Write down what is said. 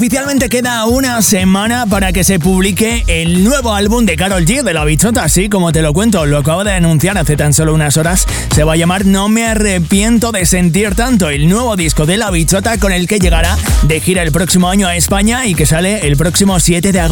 oficialmente queda una semana para que se publique el nuevo álbum de Karol G, de La Bichota. Así como te lo cuento, lo acabo de anunciar hace tan solo unas horas. Se va a llamar No me arrepiento de sentir tanto, el nuevo disco de La Bichota, con el que llegará de gira el próximo año a España y que sale el próximo 7 de agosto.